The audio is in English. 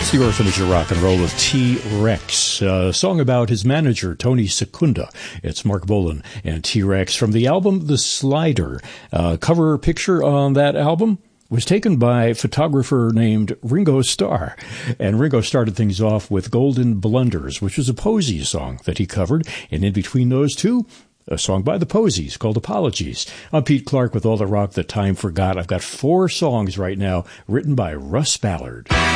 The Orphanage of Rock and Roll with T-Rex, a song about his manager, Tony Secunda. It's Mark Bolan and T-Rex from the album The Slider. Cover picture on that album was taken by a photographer named Ringo Starr. And Ringo started things off with Golden Blunders, which was a Posey song that he covered. And in between those two, a song by the Posies called Apologies. I'm Pete Clark with All the Rock That Time Forgot. I've got 4 songs right now written by Russ Ballard.